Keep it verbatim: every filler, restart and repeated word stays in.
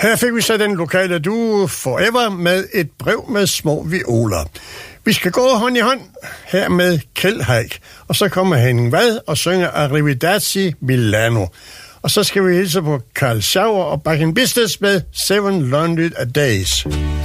Her fik vi så den lokale duo Forever med et brev med små violer. Vi skal gå hånd i hånd her med Kjeld Haik, og så kommer Henning Vad og synger Arrivederci Milano. Og så skal vi hilse på Carl Schauer og Back in Business med Seven Lonely Days.